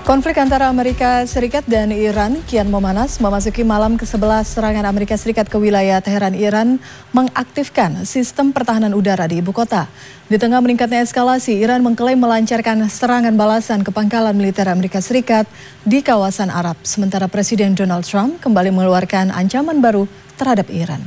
Konflik antara Amerika Serikat dan Iran kian memanas memasuki malam ke-11 serangan Amerika Serikat ke wilayah Teheran, Iran mengaktifkan sistem pertahanan udara di ibu kota. Di tengah meningkatnya eskalasi, Iran mengklaim melancarkan serangan balasan ke pangkalan militer Amerika Serikat di kawasan Arab. Sementara Presiden Donald Trump kembali mengeluarkan ancaman baru terhadap Iran.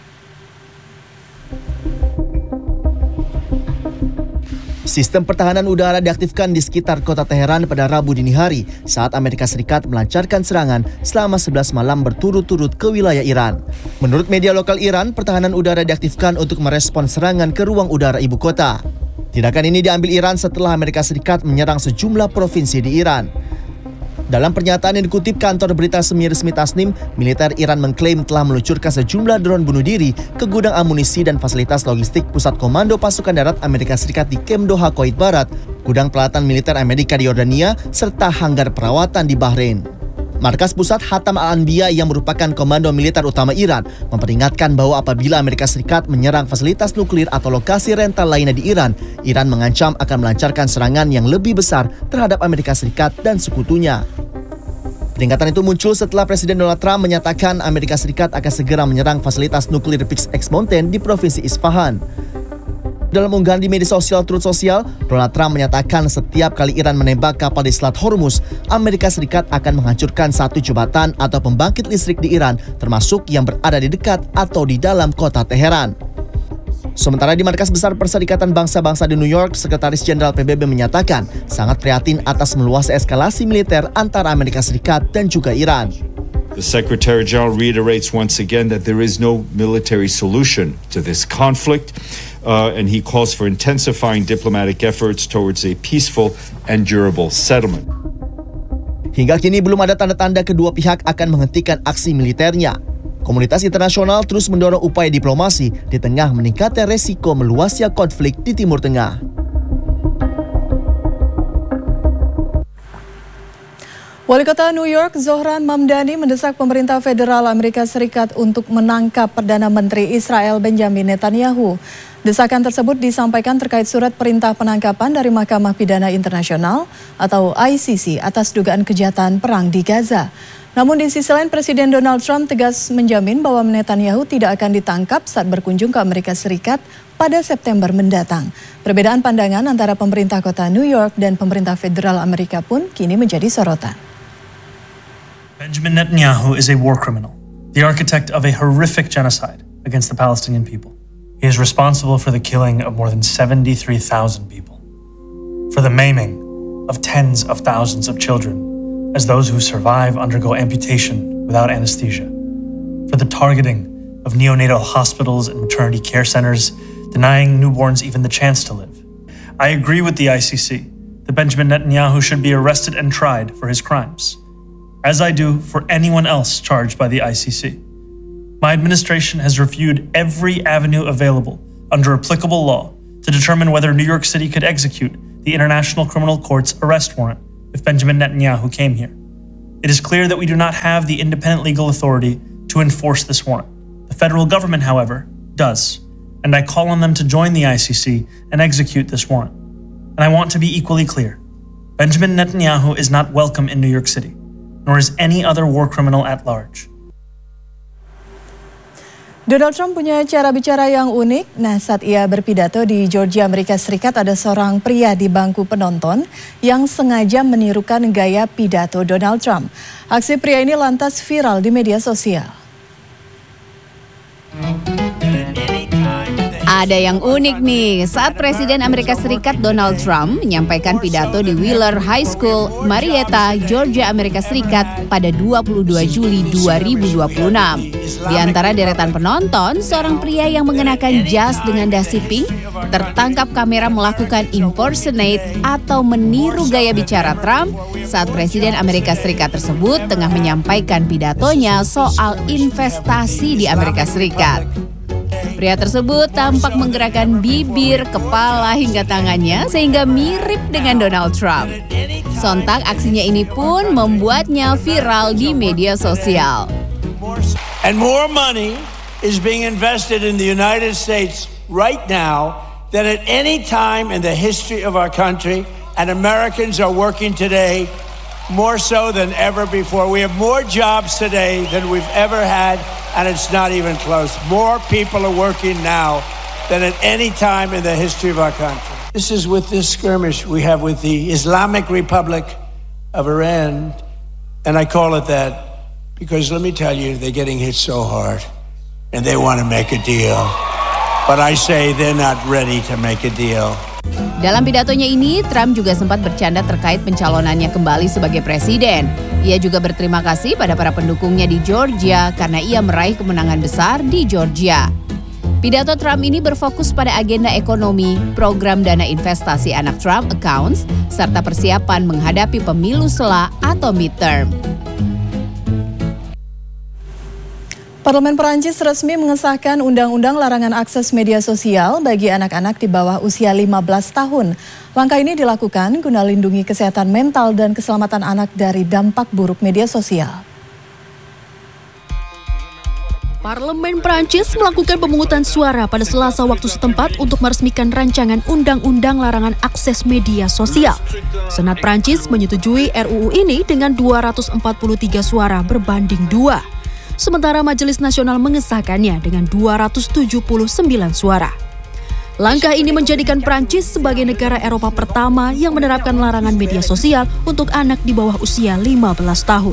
Sistem pertahanan udara diaktifkan di sekitar kota Teheran pada Rabu dini hari saat Amerika Serikat melancarkan serangan selama 11 malam berturut-turut ke wilayah Iran. Menurut media lokal Iran, pertahanan udara diaktifkan untuk merespon serangan ke ruang udara ibu kota. Tindakan ini diambil Iran setelah Amerika Serikat menyerang sejumlah provinsi di Iran. Dalam pernyataan yang dikutip kantor berita semi-resmi Tasnim, militer Iran mengklaim telah meluncurkan sejumlah drone bunuh diri ke gudang amunisi dan fasilitas logistik Pusat Komando Pasukan Darat Amerika Serikat di Kem Doha, Kuwait Barat, gudang peralatan militer Amerika di Yordania, serta hanggar perawatan di Bahrain. Markas Pusat Hatam Al-Anbiya yang merupakan komando militer utama Iran memperingatkan bahwa apabila Amerika Serikat menyerang fasilitas nuklir atau lokasi rental lainnya di Iran, Iran mengancam akan melancarkan serangan yang lebih besar terhadap Amerika Serikat dan sekutunya. Peringatan itu muncul setelah Presiden Donald Trump menyatakan Amerika Serikat akan segera menyerang fasilitas nuklir Pix Mountain di Provinsi Isfahan. Dalam unggahan di media sosial Truth Social, Donald Trump menyatakan setiap kali Iran menembak kapal di Selat Hormuz, Amerika Serikat akan menghancurkan satu jembatan atau pembangkit listrik di Iran, termasuk yang berada di dekat atau di dalam kota Teheran. Sementara di Markas Besar Perserikatan Bangsa-Bangsa di New York, Sekretaris Jenderal PBB menyatakan sangat prihatin atas meluasnya eskalasi militer antara Amerika Serikat dan juga Iran. The Secretary General reiterates once again that there is no military solution to this conflict, and he calls for intensifying diplomatic efforts towards a peaceful and durable settlement. Hingga kini belum ada tanda-tanda kedua pihak akan menghentikan aksi militernya. Komunitas internasional terus mendorong upaya diplomasi di tengah meningkatnya resiko meluasnya konflik di Timur Tengah. Wali Kota New York, Zohran Mamdani mendesak pemerintah federal Amerika Serikat untuk menangkap Perdana Menteri Israel Benjamin Netanyahu. Desakan tersebut disampaikan terkait surat perintah penangkapan dari Mahkamah Pidana Internasional atau ICC atas dugaan kejahatan perang di Gaza. Namun di sisi lain, Presiden Donald Trump tegas menjamin bahwa Netanyahu tidak akan ditangkap saat berkunjung ke Amerika Serikat pada September mendatang. Perbedaan pandangan antara pemerintah kota New York dan pemerintah federal Amerika pun kini menjadi sorotan. Benjamin Netanyahu is a war criminal, the architect of a horrific genocide against the Palestinian people. He is responsible for the killing of more than 73,000 people, for the maiming of tens of thousands of children, as those who survive undergo amputation without anesthesia, for the targeting of neonatal hospitals and maternity care centers, denying newborns even the chance to live. I agree with the ICC that Benjamin Netanyahu should be arrested and tried for his crimes, as I do for anyone else charged by the ICC. My administration has reviewed every avenue available under applicable law to determine whether New York City could execute the International Criminal Court's arrest warrant if Benjamin Netanyahu came here. It is clear that we do not have the independent legal authority to enforce this warrant. The federal government, however, does, and I call on them to join the ICC and execute this warrant. And I want to be equally clear. Benjamin Netanyahu is not welcome in New York City, nor is any other war criminal at large. Donald Trump punya cara bicara yang unik. Nah, saat ia berpidato di Georgia, Amerika Serikat, ada seorang pria di bangku penonton yang sengaja menirukan gaya pidato Donald Trump. Aksi pria ini lantas viral di media sosial. Ada yang unik nih, saat Presiden Amerika Serikat Donald Trump menyampaikan pidato di Wheeler High School, Marietta, Georgia, Amerika Serikat pada 22 Juli 2026. Di antara deretan penonton, seorang pria yang mengenakan jas dengan dasi pink tertangkap kamera melakukan impersonate atau meniru gaya bicara Trump saat Presiden Amerika Serikat tersebut tengah menyampaikan pidatonya soal investasi di Amerika Serikat. Pria tersebut tampak menggerakkan bibir, kepala, hingga tangannya sehingga mirip dengan Donald Trump. Sontak aksinya ini pun membuatnya viral di media sosial. And more money is being invested in the United States right now than at any time in the history of our country, and Americans are working today more so than ever before. We have more jobs today than we've ever had, and it's not even close. More people are working now than at any time in the history of our country. This is with this skirmish we have with the Islamic Republic of Iran, and I call it that because let me tell you, they're getting hit so hard, and they want to make a deal. But I say they're not ready to make a deal. Dalam pidatonya ini, Trump juga sempat bercanda terkait pencalonannya kembali sebagai presiden. Ia juga berterima kasih pada para pendukungnya di Georgia karena ia meraih kemenangan besar di Georgia. Pidato Trump ini berfokus pada agenda ekonomi, program dana investasi anak Trump Accounts, serta persiapan menghadapi pemilu sela atau midterm. Parlemen Perancis resmi mengesahkan undang-undang larangan akses media sosial bagi anak-anak di bawah usia 15 tahun. Langkah ini dilakukan guna lindungi kesehatan mental dan keselamatan anak dari dampak buruk media sosial. Parlemen Perancis melakukan pemungutan suara pada Selasa waktu setempat untuk meresmikan rancangan undang-undang larangan akses media sosial. Senat Perancis menyetujui RUU ini dengan 243 suara berbanding 2. Sementara Majelis Nasional mengesahkannya dengan 279 suara. Langkah ini menjadikan Prancis sebagai negara Eropa pertama yang menerapkan larangan media sosial untuk anak di bawah usia 15 tahun.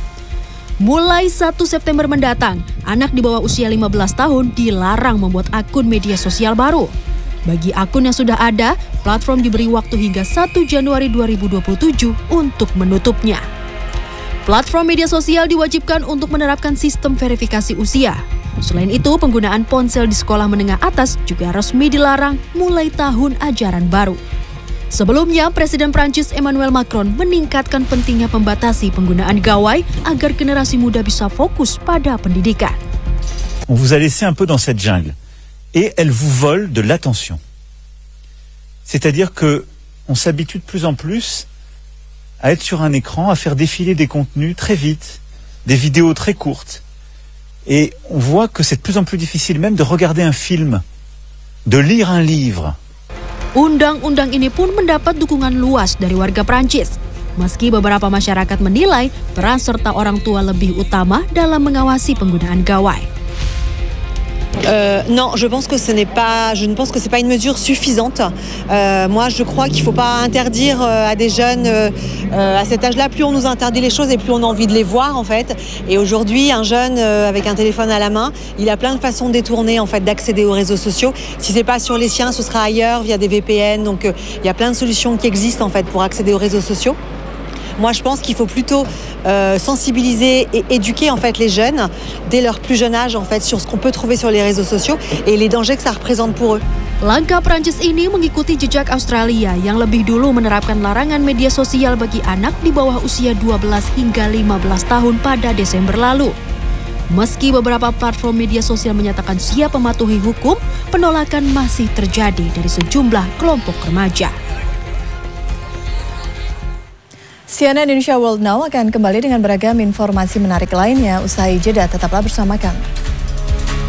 Mulai 1 September mendatang, anak di bawah usia 15 tahun dilarang membuat akun media sosial baru. Bagi akun yang sudah ada, platform diberi waktu hingga 1 Januari 2027 untuk menutupnya. Platform media sosial diwajibkan untuk menerapkan sistem verifikasi usia. Selain itu, penggunaan ponsel di sekolah menengah atas juga resmi dilarang mulai tahun ajaran baru. Sebelumnya, Presiden Prancis Emmanuel Macron meningkatkan pentingnya membatasi penggunaan gawai agar generasi muda bisa fokus pada pendidikan. On vous a laissé un peu dans cette jungle et elle vous vole de l'attention. C'est-à-dire que on s'habitue de plus en plus à être sur un écran, à faire défiler des contenus très vite, des vidéos très courtes. Et on voit que c'est de plus en plus difficile même de regarder un film, de lire un livre. Undang-undang ini pun mendapat dukungan luas dari warga Prancis. Meski beberapa masyarakat menilai peran serta orang tua lebih utama dalam mengawasi penggunaan gawai. Non, je pense que c'est pas une mesure suffisante. Moi, je crois qu'il ne faut pas interdire à des jeunes à cet âge-là. Plus on nous interdit les choses et plus on a envie de les voir en fait. Et aujourd'hui, un jeune avec un téléphone à la main, il a plein de façons détournées en fait d'accéder aux réseaux sociaux. Si c'est pas sur les siens, ce sera ailleurs via des VPN. Donc il y a plein de solutions qui existent en fait pour accéder aux réseaux sociaux. Moi, je pense qu'il faut plutôt sensibiliser et éduquer en fait les jeunes dès leur plus jeune âge en fait sur ce qu'on peut trouver sur les réseaux sociaux et les dangers que ça représente pour eux. Langkah Prancis ini mengikuti jejak Australia yang lebih dulu menerapkan larangan media sosial bagi anak di bawah usia 12 hingga 15 tahun pada Desember lalu. Meski beberapa platform media sosial menyatakan siap mematuhi hukum, penolakan masih terjadi dari sejumlah kelompok remaja. CNN Indonesia World Now akan kembali dengan beragam informasi menarik lainnya usai jeda. Tetaplah bersama kami.